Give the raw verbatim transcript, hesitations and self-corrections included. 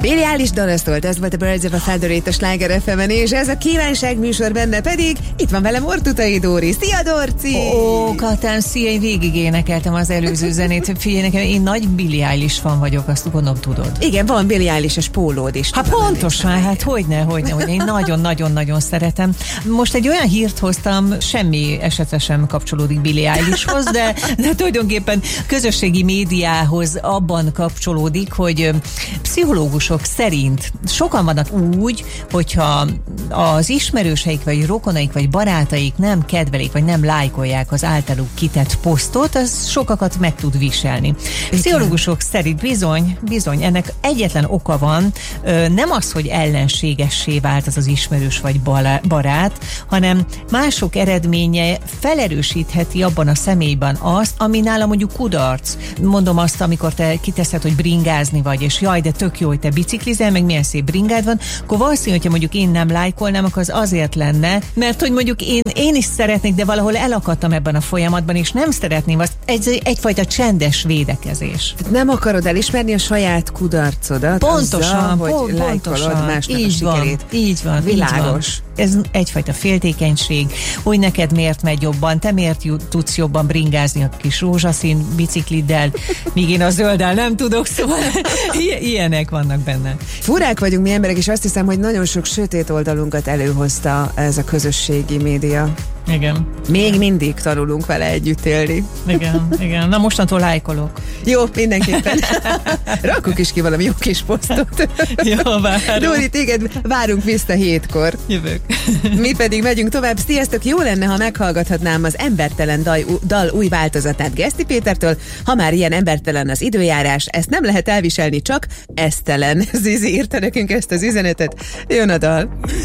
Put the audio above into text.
Billie Eilish dala szólt, ez volt a Birds of a Feather a Sláger ef emen, és ez a kívánság műsor, benne pedig itt van velem Ortutai Dóri. Szia, Dorci! Ó, Katán, szia, én végig énekeltem az előző zenét. Figyelj nekem, én nagy Billie Eilish fan vagyok, azt gondolom tudod. Igen, van Billie Eilish-es pólód is. Hát pontosan, hát hogyne, hogyne, hogyne. Én nagyon-nagyon-nagyon szeretem. Most egy olyan hírt hoztam, semmi esetre sem kapcsolódik Billie Eilishhoz, de, de tulajdonképpen közösségi médiához abban kapcsolódik, hogy pszichológusok szerint sokan vannak úgy, hogyha az ismerőseik, vagy rokonaik, vagy barátaik nem kedvelik, vagy nem lájkolják az általuk kitett posztot, az sokakat meg tud viselni. Pszichológusok szerint bizony, bizony, ennek egyetlen oka van, nem az, hogy ellenségessé vált az az ismerős vagy barát, hanem mások eredménye felerősítheti abban a személyben azt, ami nála mondjuk kudarc. Mondom azt, amikor te kiteszed, hogy bringázni vagy, és jaj, de tök jó, hogy te biciklizel, meg milyen szép bringád van, akkor valószínű, hogyha mondjuk én nem lájkolnám, akkor az azért lenne, mert hogy mondjuk én, én is szeretnék, de valahol elakadtam ebben a folyamatban, és nem szeretném azt, egy, egyfajta csendes védekezés. Nem akarod elismerni a saját kudarcodat? Pontosan, azzal, hogy pont, lájkolod másnak így a sikerét. Van, így van, világos. Így van. Ez egyfajta féltékenység, hogy neked miért megy jobban, te miért tudsz jobban bringázni a kis rózsaszín bicikliddel, míg én a zölddel nem tudok, szóval ilyenek vannak benne. Furák vagyunk mi emberek, és azt hiszem, hogy nagyon sok sötét oldalunkat előhozta ez a közösségi média. Igen. Még mindig tanulunk vele együtt élni. Igen, igen. Na mostantól lájkolok. Jó, mindenképpen. Rakjuk is ki valami jó kis posztot. Jó, várom. Dóri, téged várunk vissza hétkor. Jövök. Mi pedig megyünk tovább. Sziasztok, jó lenne, ha meghallgathatnám az Embertelen dal, dal új változatát Geszti Pétertől. Ha már ilyen embertelen az időjárás, ezt nem lehet elviselni, csak esztelen. Zizi írta nekünk ezt az üzenetet. Jön a dal.